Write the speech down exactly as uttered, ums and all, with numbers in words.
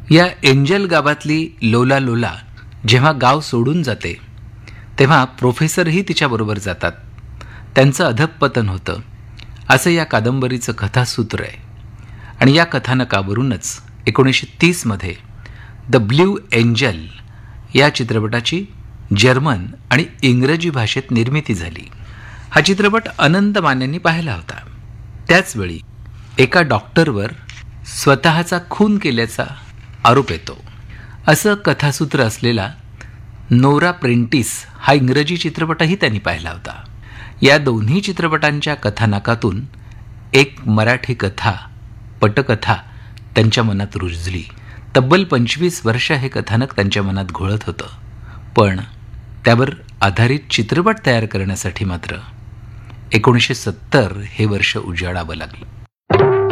या एंजल गावातली लोला लोला जेव्हा गाव सोडून जाते तेव्हा प्रोफेसरही तिच्याबरोबर जातात. त्यांचं अधःपतन होतं असं या कादंबरीचं कथासूत्र आहे. आणि या कथानकावरूनच एकोणीसशे तीसमध्ये द ब्ल्यू एंजल या चित्रपटाची जर्मन आणि इंग्रजी भाषेत निर्मिती झाली. हा चित्रपट अनंत मान्यांनी पाहिला होता. त्याचवेळी एका डॉक्टरवर स्वतःचा खून केल्याचा आरोप येतो. असं कथासूत्र असलेला नोरा प्रेंटिस हा इंग्रजी चित्रपटही त्यांनी पाहिला होता. या दोन्ही चित्रपटांच्या कथानकातून एक मराठी कथा पटकथा त्यांच्या मनात रुजली. तब्बल पंचवीस वर्ष हे कथानक त्यांच्या मनात घोळत होतं. पण त्यावर आधारित चित्रपट तयार करण्यासाठी मात्र एकोणीसशे सत्तर हे वर्ष उजाडावं लागलं.